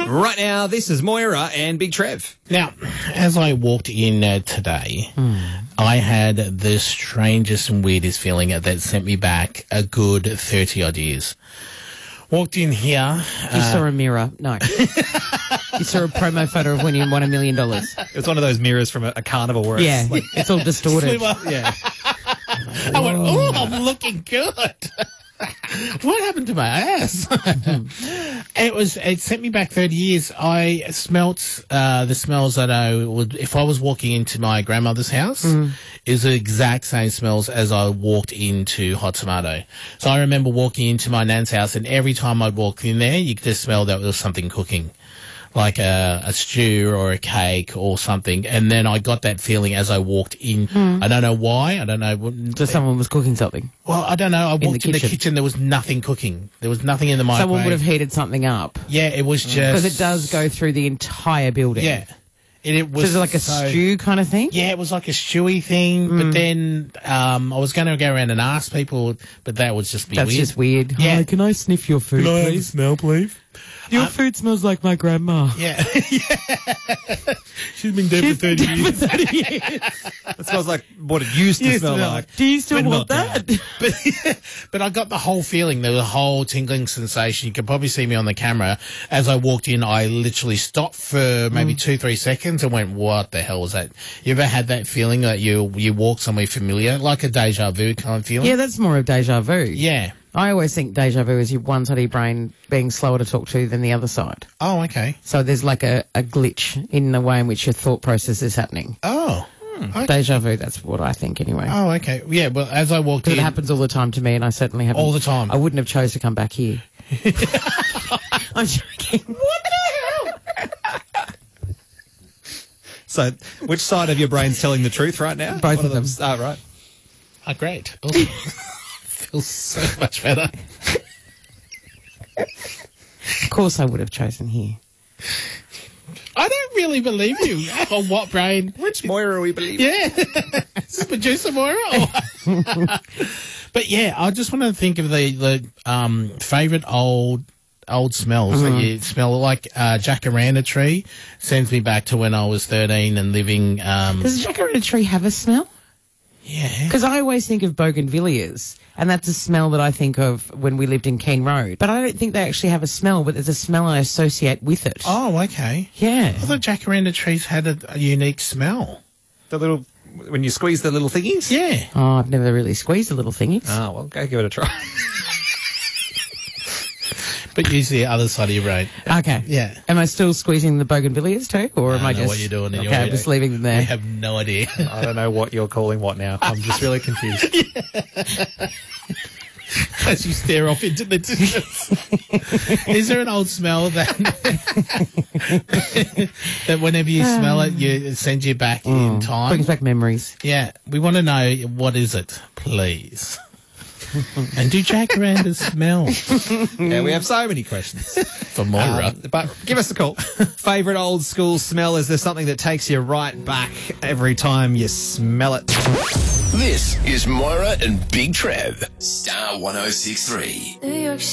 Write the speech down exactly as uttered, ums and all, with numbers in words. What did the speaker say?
Right now, this is Moira and Big Trev. Now, as I walked in uh, today, mm. I had the strangest and weirdest feeling that sent me back a good thirty odd years. Walked in here. You uh, saw a mirror. No. You saw a promo photo of when you won a million dollars. It was one of those mirrors from a, a carnival where yeah, it's, like, it's all distorted. yeah. I went, oh, I'm looking good. What happened to my ass? It was. It sent me back thirty years. I smelt uh, the smells that I would, if I was walking into my grandmother's house, mm. it was the exact same smells as I walked into Hot Tomato. So I remember walking into my nan's house, and every time I'd walk in there, you could just smell that there was something cooking, like a, a stew or a cake or something. And then I got that feeling as I walked in. Mm. I don't know why. I don't know. So someone was cooking something? Well, I don't know. I walked in the, in the kitchen. There was nothing cooking. There was nothing in the microwave. Someone would have heated something up. Yeah, it was just... Because it does go through the entire building. Yeah. It, it was so is it like a so, stew kind of thing? Yeah, it was like a stewy thing. Mm. But then um, I was going to go around and ask people, but that would just be That's weird. That's just weird. Yeah. Hi, can I sniff your food, can please? I have a smell, please? Your um, food smells like my grandma. Yeah. yeah. She's been dead She's for thirty been years. For thirty years. It smells like what it used to yes, smell no. like. Do you still but want that? that. But, but I got the whole feeling. There was a whole tingling sensation. You could probably see me on the camera. As I walked in, I literally stopped for maybe mm. two, three seconds and went, what the hell was that? You ever had that feeling that you you walk somewhere familiar, like a deja vu kind of feeling? Yeah, that's more of deja vu. Yeah. I always think deja vu is your one side of your brain being slower to talk to than the other side. Oh, okay. So there's like a, a glitch in the way in which your thought process is happening. Oh. Hmm. Okay. Deja vu, that's what I think anyway. Oh, okay. Yeah, well, as I walked in... It happens all the time to me, and I certainly haven't. All the time? I wouldn't have chose to come back here. I'm joking. What the hell? So, which side of your brain's telling the truth right now? Both One of them. them. Oh, right. Oh, great. Oh. Feels so much better. Of course I would have chosen here. I don't really believe you. On what brain? Which Moira are we believing? Yeah. Is this producer Moira? But yeah, I just want to think of the, the um, favourite old old smells mm-hmm. that you smell. Like uh, jacaranda tree sends me back to when I was thirteen and living... Um, Does a jacaranda tree have a smell? Yeah. Because I always think of bougainvilleas, and that's a smell that I think of when we lived in Keene Road. But I don't think they actually have a smell, but there's a smell I associate with it. Oh, okay. Yeah. I thought jacaranda trees had a, a unique smell. The little... When you squeeze the little thingies? Yeah. Oh, I've never really squeezed the little thingies. Oh, well, go give it a try. But use the other side of your brain. Okay. Yeah. Am I still squeezing the bougainvilleas too, or I am I know just what you're doing? In okay? your I'm just leaving them there. I have no idea. I don't know what you're calling what now. I'm just really confused. As you stare off into the distance. Is there an old smell that that whenever you smell it, you it sends you back mm, in time? Brings back memories. Yeah. We want to know, what is it, please? And do jacarandas smell? Yeah, we have so many questions for Moira. Um, but give us a call. Favourite old school smell? Is there something that takes you right back every time you smell it? This is Moira and Big Trev. Star one oh six three.